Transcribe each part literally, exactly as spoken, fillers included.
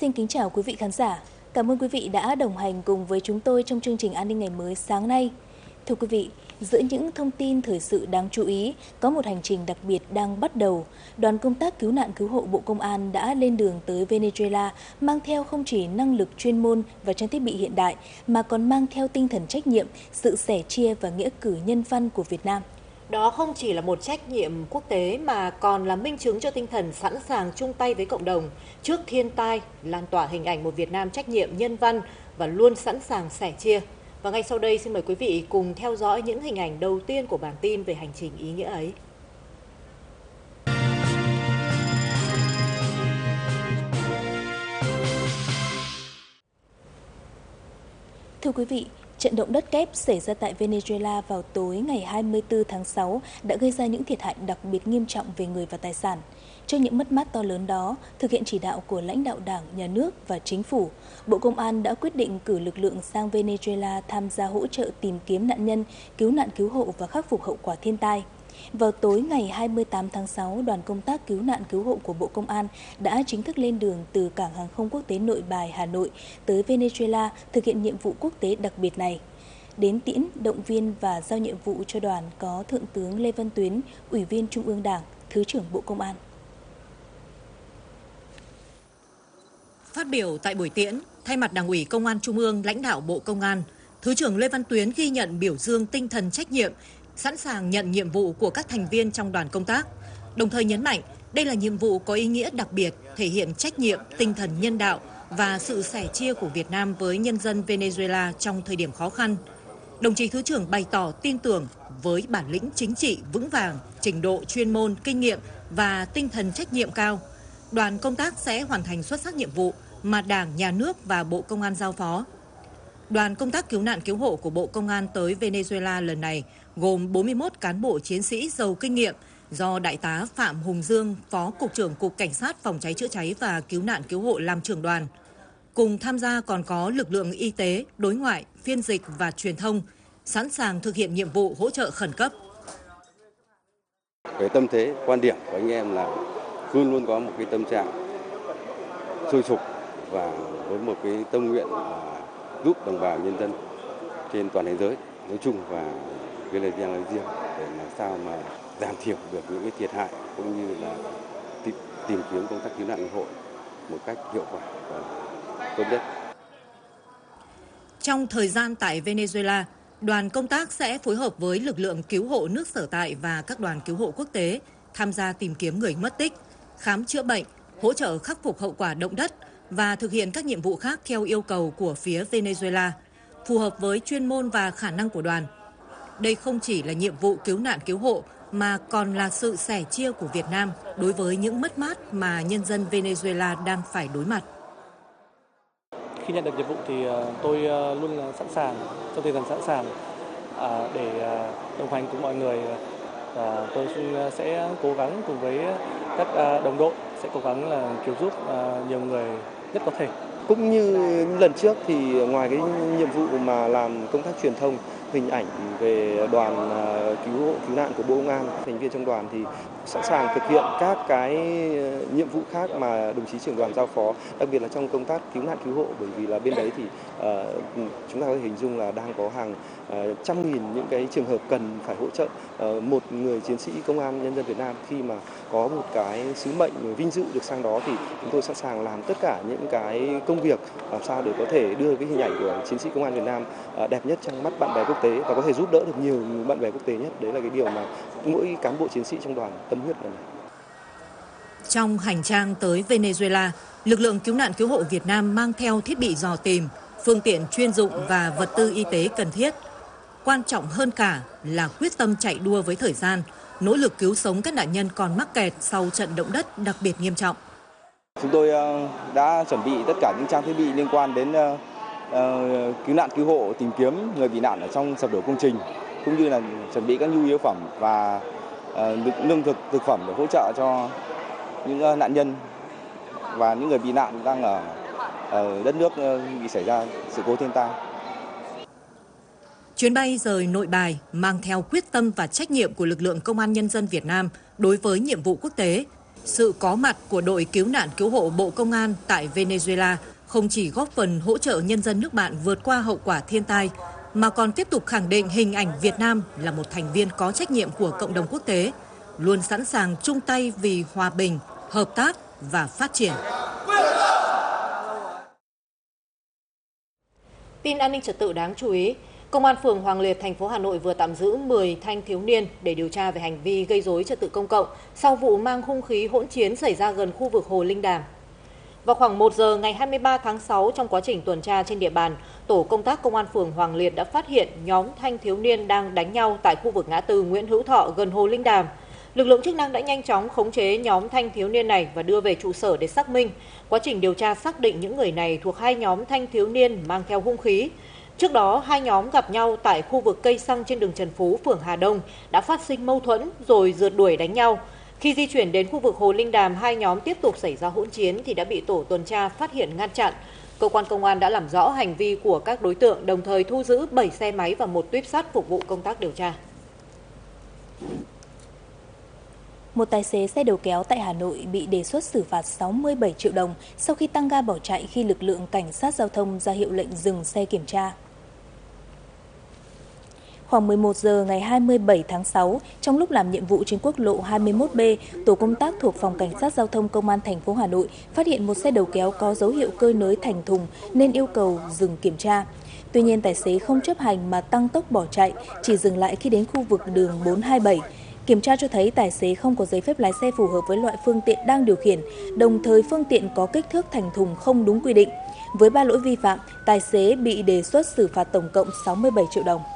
Xin kính chào quý vị khán giả. Cảm ơn quý vị đã đồng hành cùng với chúng tôi trong chương trình An ninh ngày mới sáng nay. Thưa quý vị, giữa những thông tin thời sự đáng chú ý, có một hành trình đặc biệt đang bắt đầu. Đoàn công tác cứu nạn cứu hộ Bộ Công an đã lên đường tới Venezuela mang theo không chỉ năng lực chuyên môn và trang thiết bị hiện đại, mà còn mang theo tinh thần trách nhiệm, sự sẻ chia và nghĩa cử nhân văn của Việt Nam. Đó không chỉ là một trách nhiệm quốc tế mà còn là minh chứng cho tinh thần sẵn sàng chung tay với cộng đồng trước thiên tai, lan tỏa hình ảnh một Việt Nam trách nhiệm nhân văn và luôn sẵn sàng sẻ chia. Và ngay sau đây xin mời quý vị cùng theo dõi những hình ảnh đầu tiên của bản tin về hành trình ý nghĩa ấy. Thưa quý vị, trận động đất kép xảy ra tại Venezuela vào tối ngày hai mươi tư tháng sáu đã gây ra những thiệt hại đặc biệt nghiêm trọng về người và tài sản. Trước những mất mát to lớn đó, thực hiện chỉ đạo của lãnh đạo Đảng, Nhà nước và Chính phủ, Bộ Công an đã quyết định cử lực lượng sang Venezuela tham gia hỗ trợ tìm kiếm nạn nhân, cứu nạn cứu hộ và khắc phục hậu quả thiên tai. Vào tối ngày hai mươi tám tháng sáu, đoàn công tác cứu nạn cứu hộ của Bộ Công an đã chính thức lên đường từ Cảng hàng không quốc tế Nội Bài, Hà Nội tới Venezuela thực hiện nhiệm vụ quốc tế đặc biệt này. Đến tiễn, động viên và giao nhiệm vụ cho đoàn có Thượng tướng Lê Văn Tuyến, Ủy viên Trung ương Đảng, Thứ trưởng Bộ Công an. Phát biểu tại buổi tiễn, thay mặt Đảng ủy Công an Trung ương, lãnh đạo Bộ Công an, Thứ trưởng Lê Văn Tuyến ghi nhận biểu dương tinh thần trách nhiệm, sẵn sàng nhận nhiệm vụ của các thành viên trong đoàn công tác, đồng thời nhấn mạnh đây là nhiệm vụ có ý nghĩa đặc biệt, thể hiện trách nhiệm, tinh thần nhân đạo và sự sẻ chia của Việt Nam với nhân dân Venezuela trong thời điểm khó khăn. Đồng chí Thứ trưởng bày tỏ tin tưởng với bản lĩnh chính trị vững vàng, trình độ chuyên môn, kinh nghiệm và tinh thần trách nhiệm cao, đoàn công tác sẽ hoàn thành xuất sắc nhiệm vụ mà Đảng, Nhà nước và Bộ Công an giao phó. Đoàn công tác cứu nạn cứu hộ của Bộ Công an tới Venezuela lần này gồm bốn mươi mốt cán bộ chiến sĩ giàu kinh nghiệm do Đại tá Phạm Hùng Dương, Phó Cục trưởng Cục Cảnh sát Phòng cháy chữa cháy và Cứu nạn cứu hộ làm trưởng đoàn. Cùng tham gia còn có lực lượng y tế, đối ngoại, phiên dịch và truyền thông, sẵn sàng thực hiện nhiệm vụ hỗ trợ khẩn cấp. Cái tâm thế, quan điểm của anh em là luôn luôn có một cái tâm trạng sôi sục và với một cái tâm nguyện là giúp đồng bào nhân dân trên toàn thế giới nói chung và Venezuela nói riêng để làm sao mà giảm thiểu được những cái thiệt hại cũng như là tìm, tìm kiếm công tác cứu nạn cứu hộ một cách hiệu quả và tốt nhất. Trong thời gian tại Venezuela, đoàn công tác sẽ phối hợp với lực lượng cứu hộ nước sở tại và các đoàn cứu hộ quốc tế tham gia tìm kiếm người mất tích, khám chữa bệnh, hỗ trợ khắc phục hậu quả động đất và thực hiện các nhiệm vụ khác theo yêu cầu của phía Venezuela, phù hợp với chuyên môn và khả năng của đoàn. Đây không chỉ là nhiệm vụ cứu nạn cứu hộ mà còn là sự sẻ chia của Việt Nam đối với những mất mát mà nhân dân Venezuela đang phải đối mặt. Khi nhận được nhiệm vụ thì tôi luôn là sẵn sàng, trong tinh thần sẵn sàng để đồng hành cùng mọi người. Và tôi sẽ cố gắng cùng với các đồng đội sẽ cố gắng là cứu giúp nhiều người nhất có thể. Cũng như lần trước thì ngoài cái nhiệm vụ mà làm công tác truyền thông, hình ảnh về đoàn cứu hộ cứu nạn của Bộ Công an, thành viên trong đoàn thì sẵn sàng thực hiện các cái nhiệm vụ khác mà đồng chí trưởng đoàn giao phó, đặc biệt là trong công tác cứu nạn cứu hộ, bởi vì là bên đấy thì uh, chúng ta có thể hình dung là đang có hàng uh, trăm nghìn những cái trường hợp cần phải hỗ trợ uh, một người chiến sĩ công an nhân dân Việt Nam. Khi mà có một cái sứ mệnh vinh dự được sang đó thì chúng tôi sẵn sàng làm tất cả những cái công việc làm sao để có thể đưa cái hình ảnh của chiến sĩ công an Việt Nam uh, đẹp nhất trong mắt bạn bè quốc tế và có thể giúp đỡ được nhiều bạn bè quốc tế nhất. Đấy là cái điều mà mỗi cán bộ chiến sĩ trong đoàn tâm huyết này. Trong hành trang tới Venezuela, lực lượng cứu nạn cứu hộ Việt Nam mang theo thiết bị dò tìm, phương tiện chuyên dụng và vật tư y tế cần thiết. Quan trọng hơn cả là quyết tâm chạy đua với thời gian, nỗ lực cứu sống các nạn nhân còn mắc kẹt sau trận động đất đặc biệt nghiêm trọng. Chúng tôi đã chuẩn bị tất cả những trang thiết bị liên quan đến uh, cứu nạn cứu hộ, tìm kiếm người bị nạn ở trong sập đổ công trình, cũng như là chuẩn bị các nhu yếu phẩm và uh, lương thực, thực phẩm để hỗ trợ cho những uh, nạn nhân và những người bị nạn đang ở, ở đất nước uh, bị xảy ra sự cố thiên tai. Chuyến bay rời Nội Bài mang theo quyết tâm và trách nhiệm của lực lượng Công an Nhân dân Việt Nam đối với nhiệm vụ quốc tế. Sự có mặt của đội cứu nạn cứu hộ Bộ Công an tại Venezuela không chỉ góp phần hỗ trợ nhân dân nước bạn vượt qua hậu quả thiên tai, mà còn tiếp tục khẳng định hình ảnh Việt Nam là một thành viên có trách nhiệm của cộng đồng quốc tế, luôn sẵn sàng chung tay vì hòa bình, hợp tác và phát triển. Tin an ninh trật tự đáng chú ý, Công an phường Hoàng Liệt, thành phố Hà Nội vừa tạm giữ mười thanh thiếu niên để điều tra về hành vi gây rối trật tự công cộng sau vụ mang hung khí hỗn chiến xảy ra gần khu vực Hồ Linh Đàm. Vào khoảng một giờ ngày hai mươi ba tháng sáu, trong quá trình tuần tra trên địa bàn, tổ công tác Công an phường Hoàng Liệt đã phát hiện nhóm thanh thiếu niên đang đánh nhau tại khu vực ngã tư Nguyễn Hữu Thọ gần Hồ Linh Đàm. Lực lượng chức năng đã nhanh chóng khống chế nhóm thanh thiếu niên này và đưa về trụ sở để xác minh. Quá trình điều tra xác định những người này thuộc hai nhóm thanh thiếu niên mang theo hung khí. Trước đó, hai nhóm gặp nhau tại khu vực cây xăng trên đường Trần Phú, phường Hà Đông, đã phát sinh mâu thuẫn rồi rượt đuổi đánh nhau. Khi di chuyển đến khu vực Hồ Linh Đàm, hai nhóm tiếp tục xảy ra hỗn chiến thì đã bị tổ tuần tra phát hiện ngăn chặn. Cơ quan công an đã làm rõ hành vi của các đối tượng, đồng thời thu giữ bảy xe máy và một tuýp sắt phục vụ công tác điều tra. Một tài xế xe đầu kéo tại Hà Nội bị đề xuất xử phạt sáu mươi bảy triệu đồng sau khi tăng ga bỏ chạy khi lực lượng cảnh sát giao thông ra hiệu lệnh dừng xe kiểm tra. Khoảng mười một giờ ngày hai mươi bảy tháng sáu, trong lúc làm nhiệm vụ trên quốc lộ hai mươi mốt B, tổ công tác thuộc Phòng Cảnh sát Giao thông Công an thành phố Hà Nội phát hiện một xe đầu kéo có dấu hiệu cơi nới thành thùng nên yêu cầu dừng kiểm tra. Tuy nhiên, tài xế không chấp hành mà tăng tốc bỏ chạy, chỉ dừng lại khi đến khu vực đường bốn hai bảy. Kiểm tra cho thấy tài xế không có giấy phép lái xe phù hợp với loại phương tiện đang điều khiển, đồng thời phương tiện có kích thước thành thùng không đúng quy định. Với ba lỗi vi phạm, tài xế bị đề xuất xử phạt tổng cộng sáu mươi bảy triệu đồng.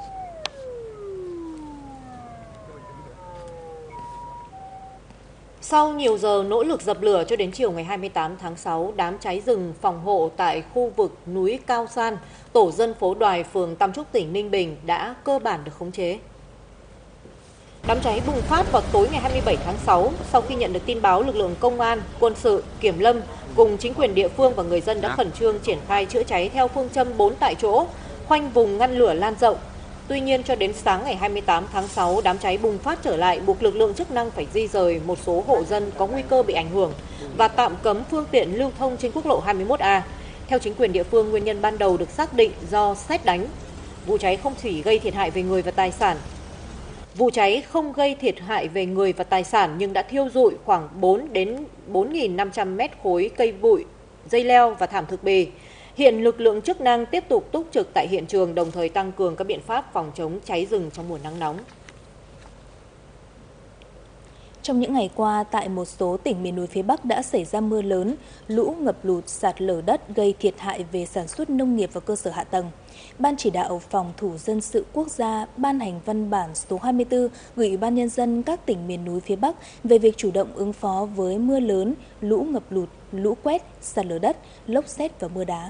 Sau nhiều giờ nỗ lực dập lửa cho đến chiều ngày hai mươi tám tháng sáu, đám cháy rừng phòng hộ tại khu vực núi Cao San, tổ dân phố Đoài, phường Tam Trúc, tỉnh Ninh Bình đã cơ bản được khống chế. Đám cháy bùng phát vào tối ngày hai mươi bảy tháng sáu, sau khi nhận được tin báo, lực lượng công an, quân sự, kiểm lâm cùng chính quyền địa phương và người dân đã khẩn trương triển khai chữa cháy theo phương châm bốn tại chỗ, khoanh vùng ngăn lửa lan rộng. Tuy nhiên, cho đến sáng ngày hai mươi tám tháng sáu, đám cháy bùng phát trở lại, buộc lực lượng chức năng phải di rời một số hộ dân có nguy cơ bị ảnh hưởng và tạm cấm phương tiện lưu thông trên quốc lộ hai mươi mốt A. Theo chính quyền địa phương, nguyên nhân ban đầu được xác định do sét đánh. Vụ cháy không chỉ gây thiệt hại về người và tài sản. Vụ cháy không gây thiệt hại về người và tài sản nhưng đã thiêu rụi khoảng bốn đến bốn nghìn năm trăm mét khối cây bụi, dây leo và thảm thực bì. Hiện lực lượng chức năng tiếp tục túc trực tại hiện trường, đồng thời tăng cường các biện pháp phòng chống cháy rừng trong mùa nắng nóng. Trong những ngày qua, tại một số tỉnh miền núi phía Bắc đã xảy ra mưa lớn, lũ, ngập lụt, sạt lở đất gây thiệt hại về sản xuất nông nghiệp và cơ sở hạ tầng. Ban chỉ đạo phòng thủ dân sự quốc gia ban hành văn bản số hai mươi tư gửi Ủy ban nhân dân các tỉnh miền núi phía Bắc về việc chủ động ứng phó với mưa lớn, lũ, ngập lụt, lũ quét, sạt lở đất, lốc sét và mưa đá.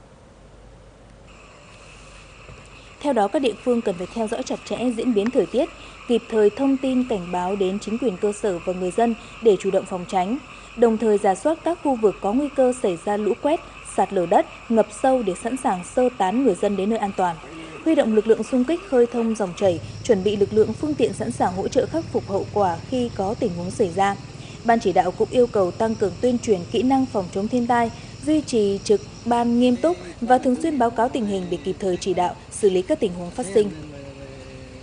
Theo đó, các địa phương cần phải theo dõi chặt chẽ diễn biến thời tiết, kịp thời thông tin cảnh báo đến chính quyền cơ sở và người dân để chủ động phòng tránh, đồng thời rà soát các khu vực có nguy cơ xảy ra lũ quét, sạt lở đất, ngập sâu để sẵn sàng sơ tán người dân đến nơi an toàn. Huy động lực lượng xung kích khơi thông dòng chảy, chuẩn bị lực lượng phương tiện sẵn sàng hỗ trợ khắc phục hậu quả khi có tình huống xảy ra. Ban chỉ đạo cũng yêu cầu tăng cường tuyên truyền kỹ năng phòng chống thiên tai, duy trì trực ban nghiêm túc và thường xuyên báo cáo tình hình để kịp thời chỉ đạo, xử lý các tình huống phát sinh.